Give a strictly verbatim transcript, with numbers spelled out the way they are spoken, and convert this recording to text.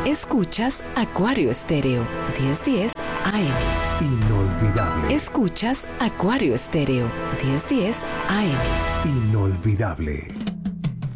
Escuchas Acuario Estéreo, diez diez A M. Inolvidable. Escuchas Acuario Estéreo, diez diez A M. Inolvidable.